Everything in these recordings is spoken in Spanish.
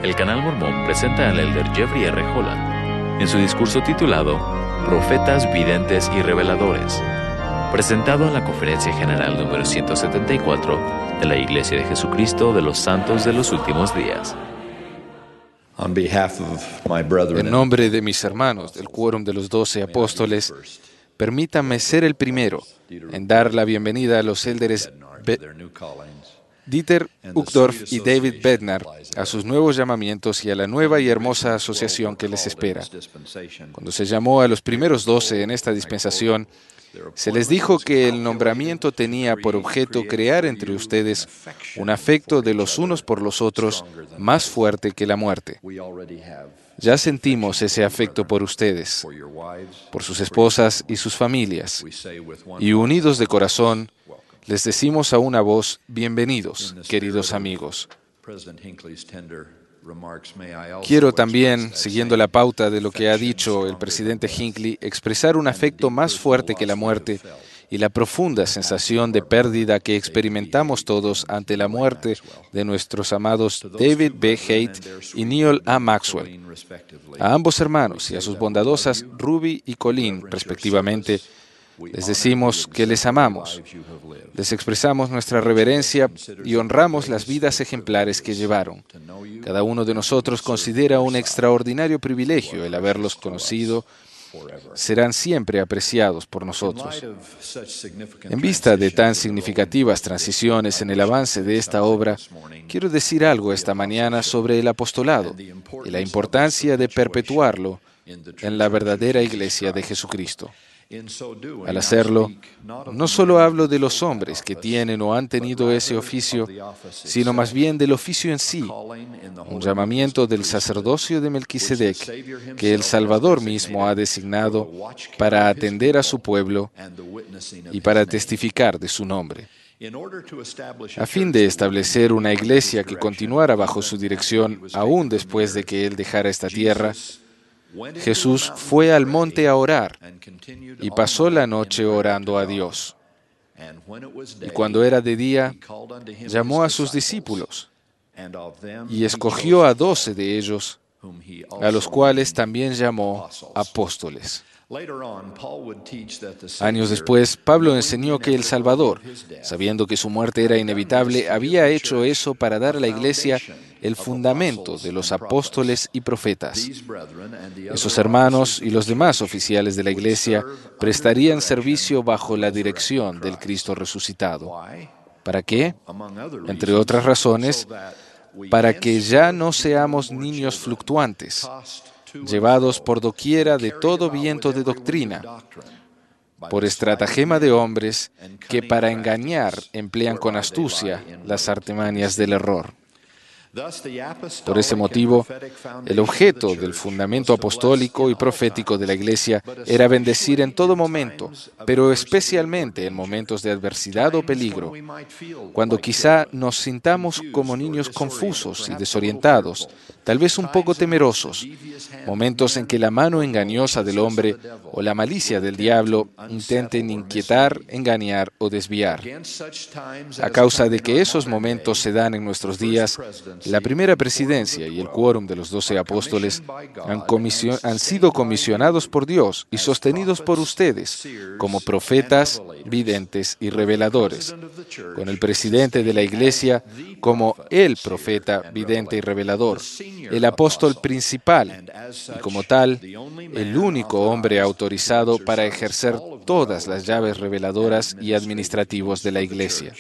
el Canal Mormón presenta al elder Jeffrey R. Holland en su discurso titulado Profetas, Videntes y Reveladores, presentado en la Conferencia General número 174 de la Iglesia de Jesucristo de los Santos de los Últimos Días. En nombre de mis hermanos del Quórum de los 12 Apóstoles, permítanme ser el primero en dar la bienvenida a los élderes Dieter Uchtdorf y David Bednar a sus nuevos llamamientos y a la nueva y hermosa asociación que les espera. Cuando se llamó a los primeros 12 en esta dispensación, se les dijo que el nombramiento tenía por objeto crear entre ustedes un afecto de los unos por los otros más fuerte que la muerte. Ya sentimos ese afecto por ustedes, por sus esposas y sus familias, y unidos de corazón, les decimos a una voz, bienvenidos, queridos amigos. Quiero también, siguiendo la pauta de lo que ha dicho el presidente Hinckley, expresar un afecto más fuerte que la muerte y la profunda sensación de pérdida que experimentamos todos ante la muerte de nuestros amados David B. Haight y Neil A. Maxwell. A ambos hermanos y a sus bondadosas Ruby y Colleen, respectivamente, les decimos que les amamos, les expresamos nuestra reverencia y honramos las vidas ejemplares que llevaron. Cada uno de nosotros considera un extraordinario privilegio el haberlos conocido. Serán siempre apreciados por nosotros. En vista de tan significativas transiciones en el avance de esta obra, quiero decir algo esta mañana sobre el apostolado y la importancia de perpetuarlo en la verdadera Iglesia de Jesucristo. Al hacerlo, no solo hablo de los hombres que tienen o han tenido ese oficio, sino más bien del oficio en sí, un llamamiento del sacerdocio de Melquisedec que el Salvador mismo ha designado para atender a su pueblo y para testificar de su nombre. A fin de establecer una iglesia que continuara bajo su dirección aún después de que Él dejara esta tierra, Jesús fue al monte a orar y pasó la noche orando a Dios. Y cuando era de día, llamó a sus discípulos y escogió a 12 de ellos, a los cuales también llamó apóstoles. Años después, Pablo enseñó que el Salvador, sabiendo que su muerte era inevitable, había hecho eso para dar a la Iglesia el fundamento de los apóstoles y profetas. Esos hermanos y los demás oficiales de la Iglesia prestarían servicio bajo la dirección del Cristo resucitado. ¿Para qué? Entre otras razones, para que ya no seamos niños fluctuantes, llevados por doquiera de todo viento de doctrina, por estratagema de hombres que para engañar emplean con astucia las artimañas del error. Por ese motivo, el objeto del fundamento apostólico y profético de la Iglesia era bendecir en todo momento, pero especialmente en momentos de adversidad o peligro, cuando quizá nos sintamos como niños confusos y desorientados, tal vez un poco temerosos, momentos en que la mano engañosa del hombre o la malicia del diablo intenten inquietar, engañar o desviar. A causa de que esos momentos se dan en nuestros días, la primera presidencia y el quórum de los 12 apóstoles han sido comisionados por Dios y sostenidos por ustedes como profetas, videntes y reveladores, con el presidente de la Iglesia como el profeta, vidente y revelador, el apóstol principal y como tal, el único hombre autorizado para ejercer todas las llaves reveladoras y administrativos de la Iglesia.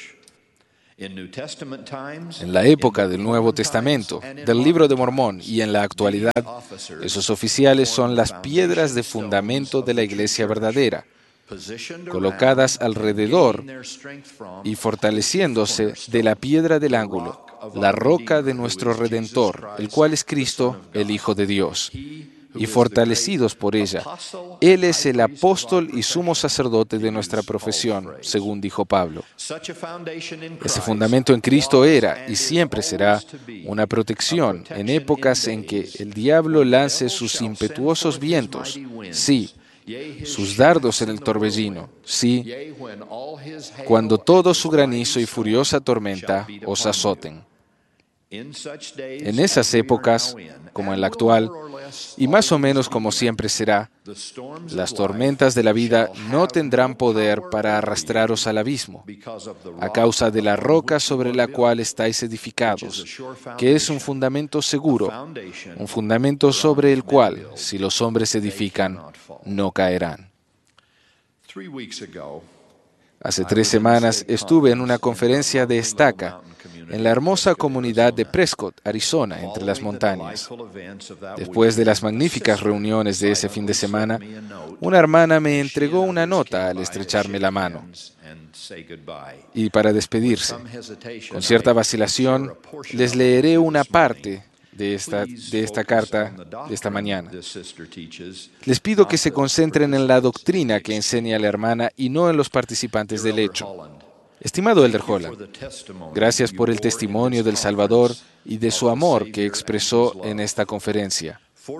En la época del Nuevo Testamento, del Libro de Mormón y en la actualidad, esos oficiales son las piedras de fundamento de la Iglesia verdadera, colocadas alrededor y fortaleciéndose de la piedra del ángulo, la roca de nuestro Redentor, el cual es Cristo, el Hijo de Dios, y fortalecidos por ella. Él es el apóstol y sumo sacerdote de nuestra profesión, según dijo Pablo. Ese fundamento en Cristo era y siempre será una protección en épocas en que el diablo lance sus impetuosos vientos, sí, sus dardos en el torbellino, sí, cuando todo su granizo y furiosa tormenta os azoten. En esas épocas, como en la actual, y más o menos como siempre será, las tormentas de la vida no tendrán poder para arrastraros al abismo, a causa de la roca sobre la cual estáis edificados, que es un fundamento seguro, un fundamento sobre el cual, si los hombres edifican, no caerán. Hace 3 semanas estuve en una conferencia de estaca en la hermosa comunidad de Prescott, Arizona, entre las montañas. Después de las magníficas reuniones de ese fin de semana, una hermana me entregó una nota al estrecharme la mano y para despedirse. Con cierta vacilación, les leeré una parte de esta carta de esta mañana. Les pido que se concentren en la doctrina que enseña la hermana y no en los participantes del hecho. Estimado Elder Holland, gracias por el testimonio del Salvador y de su amor que expresó en esta conferencia.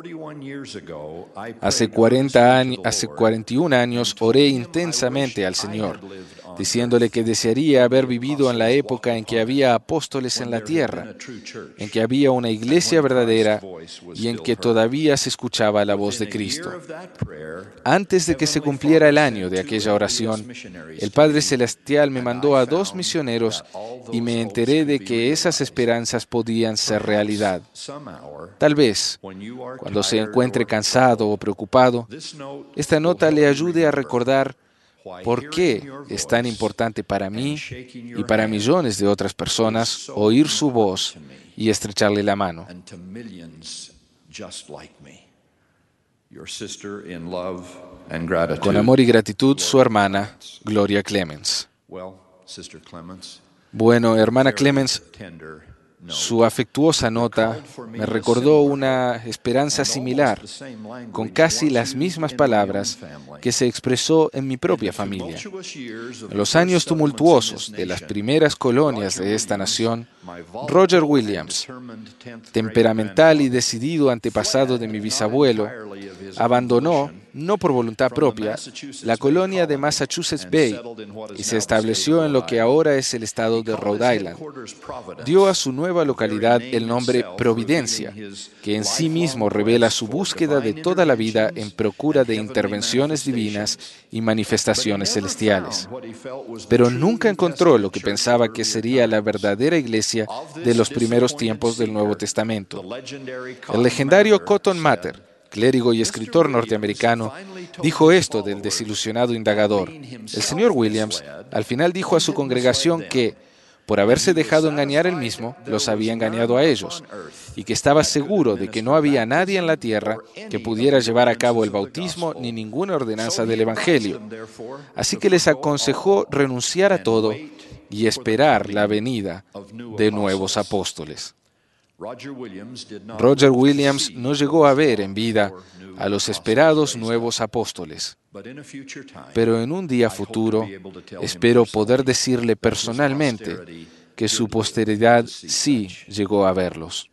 Hace 41 años oré intensamente al Señor, diciéndole que desearía haber vivido en la época en que había apóstoles en la tierra, en que había una iglesia verdadera y en que todavía se escuchaba la voz de Cristo. Antes de que se cumpliera el año de aquella oración, el Padre Celestial me mandó a 2 misioneros y me enteré de que esas esperanzas podían ser realidad. Tal vez, cuando se encuentre cansado o preocupado, esta nota le ayude a recordar por qué es tan importante para mí y para millones de otras personas oír su voz y estrecharle la mano. Con amor y gratitud, su hermana, Gloria Clemens. Bueno, hermana Clemens, su afectuosa nota me recordó una esperanza similar, con casi las mismas palabras que se expresó en mi propia familia. En los años tumultuosos de las primeras colonias de esta nación, Roger Williams, temperamental y decidido antepasado de mi bisabuelo, abandonó, no por voluntad propia, la colonia de Massachusetts Bay y se estableció en lo que ahora es el estado de Rhode Island. Dio a su nueva localidad el nombre Providencia, que en sí mismo revela su búsqueda de toda la vida en procura de intervenciones divinas y manifestaciones celestiales. Pero nunca encontró lo que pensaba que sería la verdadera iglesia de los primeros tiempos del Nuevo Testamento. El legendario Cotton Mather, clérigo y escritor norteamericano, dijo esto del desilusionado indagador. El señor Williams al final dijo a su congregación que, por haberse dejado engañar él mismo, los había engañado a ellos, y que estaba seguro de que no había nadie en la tierra que pudiera llevar a cabo el bautismo ni ninguna ordenanza del Evangelio. Así que les aconsejó renunciar a todo y esperar la venida de nuevos apóstoles. Roger Williams no llegó a ver en vida a los esperados nuevos apóstoles, pero en un día futuro espero poder decirle personalmente que su posteridad sí llegó a verlos.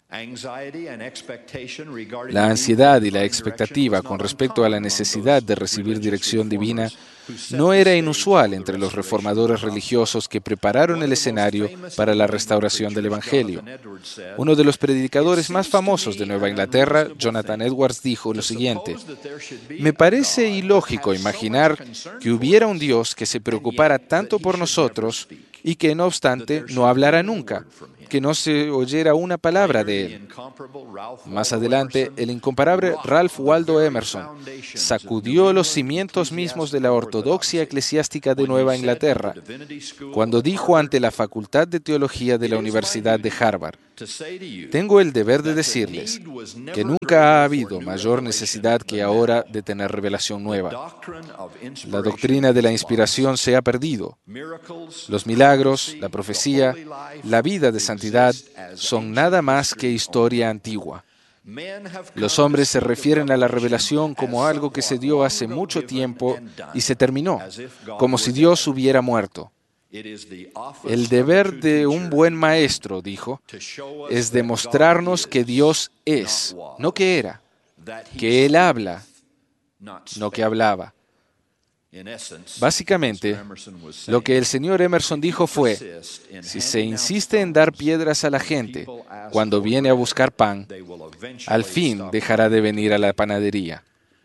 La ansiedad y la expectativa con respecto a la necesidad de recibir dirección divina no era inusual entre los reformadores religiosos que prepararon el escenario para la restauración del Evangelio. Uno de los predicadores más famosos de Nueva Inglaterra, Jonathan Edwards, dijo lo siguiente: "Me parece ilógico imaginar que hubiera un Dios que se preocupara tanto por nosotros y que, no obstante, no hablara nunca, que no se oyera una palabra de él". Más adelante, el incomparable Ralph Waldo Emerson sacudió los cimientos mismos de la ortodoxia eclesiástica de Nueva Inglaterra cuando dijo ante la Facultad de Teología de la Universidad de Harvard: "Tengo el deber de decirles que nunca ha habido mayor necesidad que ahora de tener revelación nueva. La doctrina de la inspiración se ha perdido. Los milagros, la profecía, la vida de santidad son nada más que historia antigua. Los hombres se refieren a la revelación como algo que se dio hace mucho tiempo y se terminó, como si Dios hubiera muerto. El deber de un buen maestro", dijo, "es demostrarnos que Dios es, no que era, que Él habla, no que hablaba, Básicamente, lo que el señor Emerson dijo fue, si se insiste en dar piedras a la gente cuando viene a buscar pan, al fin dejará de venir a la panadería.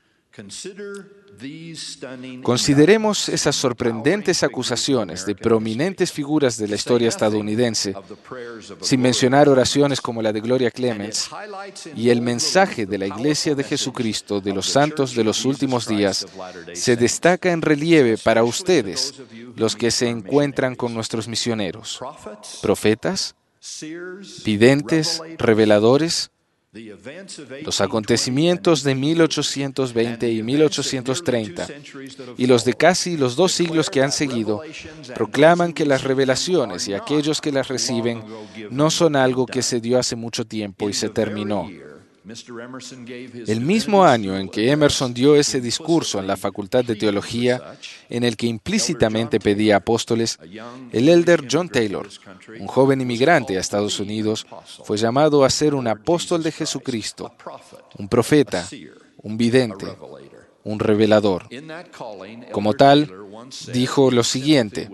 Consideremos esas sorprendentes acusaciones de prominentes figuras de la historia estadounidense, sin mencionar oraciones como la de Gloria Clements, y el mensaje de la Iglesia de Jesucristo de los santos de los últimos días se destaca en relieve para ustedes, los que se encuentran con nuestros misioneros, profetas, videntes, reveladores. Los acontecimientos de 1820 y 1830 y los de casi los 2 siglos que han seguido proclaman que las revelaciones y aquellos que las reciben no son algo que se dio hace mucho tiempo y se terminó. El mismo año en que Emerson dio ese discurso en la Facultad de Teología, en el que implícitamente pedía apóstoles, el elder John Taylor, un joven inmigrante a Estados Unidos, fue llamado a ser un apóstol de Jesucristo, un profeta, un vidente, un revelador. Como tal, dijo lo siguiente,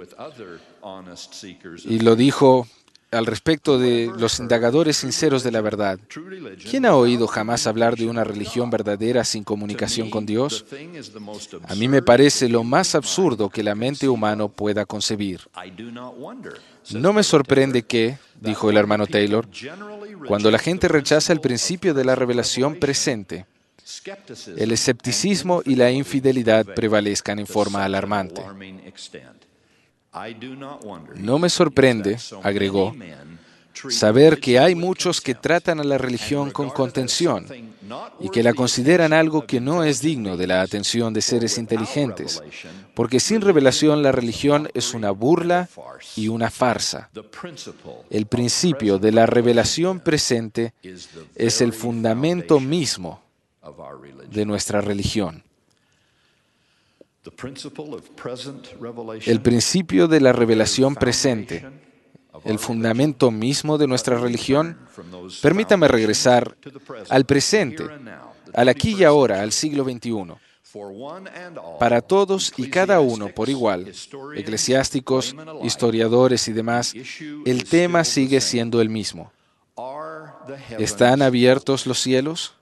y lo dijo al respecto de los indagadores sinceros de la verdad. ¿Quién ha oído jamás hablar de una religión verdadera sin comunicación con Dios? A mí me parece lo más absurdo que la mente humana pueda concebir. No me sorprende que, dijo el hermano Taylor, cuando la gente rechaza el principio de la revelación presente, el escepticismo y la infidelidad prevalezcan en forma alarmante. No me sorprende, agregó, saber que hay muchos que tratan a la religión con contención y que la consideran algo que no es digno de la atención de seres inteligentes, porque sin revelación la religión es una burla y una farsa. El principio de la revelación presente es el fundamento mismo de nuestra religión. El principio de la revelación presente, el fundamento mismo de nuestra religión, permítame regresar al presente, al aquí y ahora, al siglo XXI. Para todos y cada uno por igual, eclesiásticos, historiadores y demás, el tema sigue siendo el mismo. ¿Están abiertos los cielos?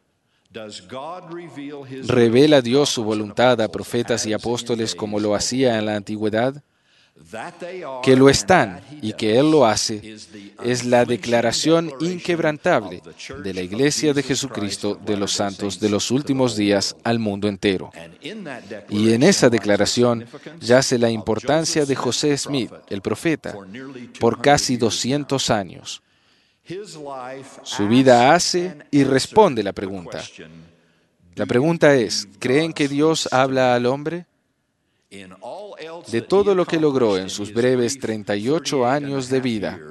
¿Revela Dios su voluntad a profetas y apóstoles como lo hacía en la antigüedad? Que lo están y que Él lo hace es la declaración inquebrantable de la Iglesia de Jesucristo de los santos de los últimos días al mundo entero. Y en esa declaración yace la importancia de José Smith, el profeta, por casi 200 años. Su vida hace y responde la pregunta. La pregunta es, ¿creen que Dios habla al hombre? De todo lo que logró en sus breves 38 años de vida,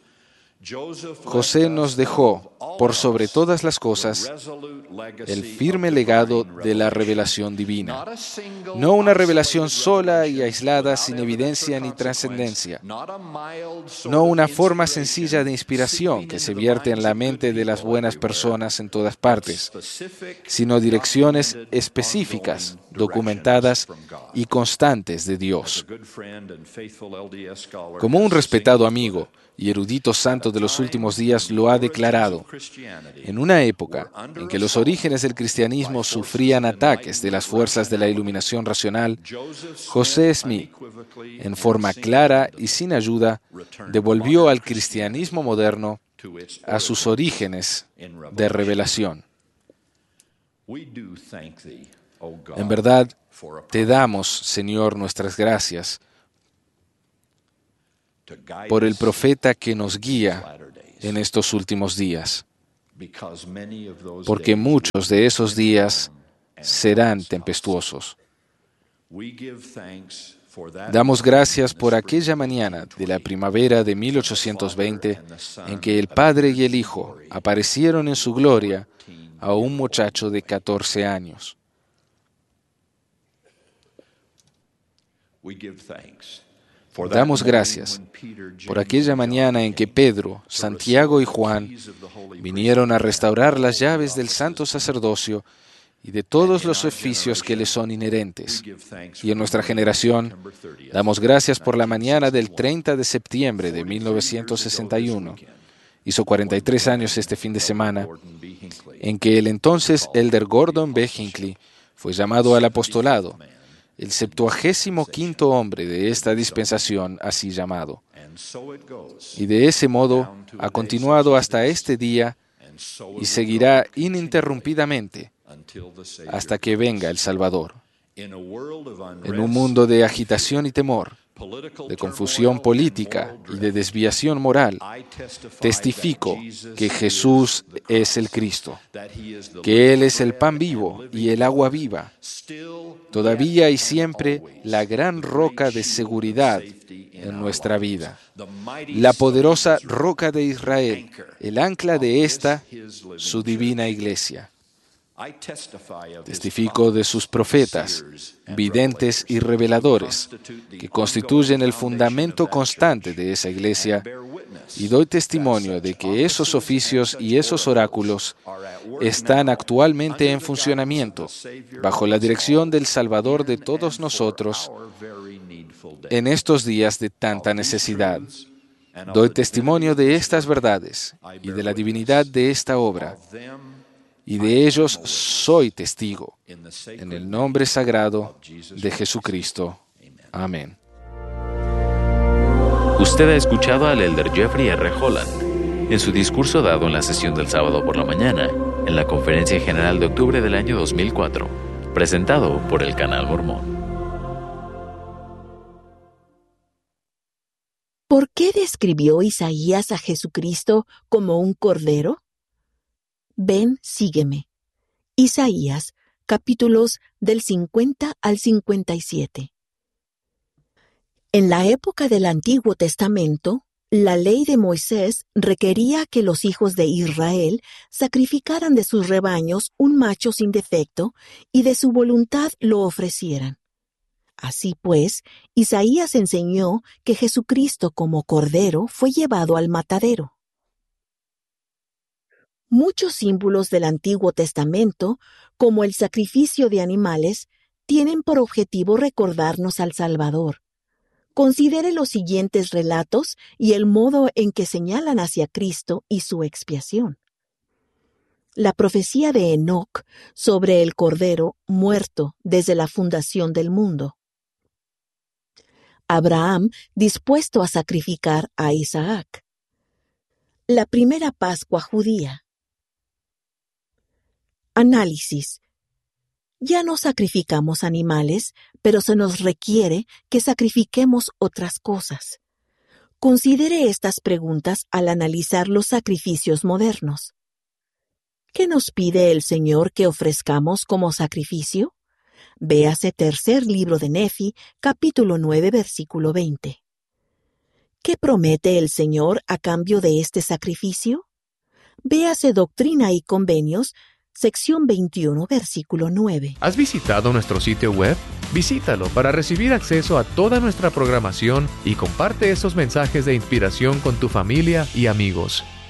José nos dejó, por sobre todas las cosas, el firme legado de la revelación divina. No una revelación sola y aislada sin evidencia ni trascendencia. No una forma sencilla de inspiración que se vierte en la mente de las buenas personas en todas partes, sino direcciones específicas, documentadas y constantes de Dios. Como un respetado amigo y erudito santo de los últimos días lo ha declarado, en una época en que los orígenes del cristianismo sufrían ataques de las fuerzas de la iluminación racional, José Smith, en forma clara y sin ayuda, devolvió al cristianismo moderno a sus orígenes de revelación. En verdad, te damos, Señor, nuestras gracias por el profeta que nos guía en estos últimos días, porque muchos de esos días serán tempestuosos. Damos gracias por aquella mañana de la primavera de 1820 en que el Padre y el Hijo aparecieron en su gloria a un muchacho de 14 años. Damos gracias por aquella mañana en que Pedro, Santiago y Juan vinieron a restaurar las llaves del santo sacerdocio y de todos los oficios que le son inherentes. Y en nuestra generación, damos gracias por la mañana del 30 de septiembre de 1961. Hizo 43 años este fin de semana, en que el entonces elder Gordon B. Hinckley fue llamado al apostolado, el 75º hombre de esta dispensación así llamado. Y de ese modo ha continuado hasta este día y seguirá ininterrumpidamente hasta que venga el Salvador. En un mundo de agitación y temor, de confusión política y de desviación moral, testifico que Jesús es el Cristo, que Él es el pan vivo y el agua viva, todavía y siempre la gran roca de seguridad en nuestra vida, la poderosa roca de Israel, el ancla de esta, su divina iglesia. Testifico de sus profetas, videntes y reveladores, que constituyen el fundamento constante de esa iglesia, y doy testimonio de que esos oficios y esos oráculos están actualmente en funcionamiento, bajo la dirección del Salvador de todos nosotros, en estos días de tanta necesidad. Doy testimonio de estas verdades y de la divinidad de esta obra, y de ellos soy testigo, en el nombre sagrado de Jesucristo. Amén. Usted ha escuchado al elder Jeffrey R. Holland en su discurso dado en la sesión del sábado por la mañana, en la Conferencia General de octubre del año 2004, presentado por el Canal Mormón. ¿Por qué describió Isaías a Jesucristo como un cordero? Ven, sígueme. Isaías, capítulos del 50 al 57. En la época del Antiguo Testamento, la ley de Moisés requería que los hijos de Israel sacrificaran de sus rebaños un macho sin defecto y de su voluntad lo ofrecieran. Así pues, Isaías enseñó que Jesucristo como cordero fue llevado al matadero. Muchos símbolos del Antiguo Testamento, como el sacrificio de animales, tienen por objetivo recordarnos al Salvador. Considere los siguientes relatos y el modo en que señalan hacia Cristo y su expiación. La profecía de Enoc sobre el Cordero muerto desde la fundación del mundo. Abraham dispuesto a sacrificar a Isaac. La primera Pascua judía. Análisis. Ya no sacrificamos animales, pero se nos requiere que sacrifiquemos otras cosas. Considere estas preguntas al analizar los sacrificios modernos. ¿Qué nos pide el Señor que ofrezcamos como sacrificio? Véase tercer libro de Nefi, capítulo 9, versículo 20. ¿Qué promete el Señor a cambio de este sacrificio? Véase Doctrina y Convenios, sección 21, versículo 9. ¿Has visitado nuestro sitio web? Visítalo para recibir acceso a toda nuestra programación y comparte esos mensajes de inspiración con tu familia y amigos.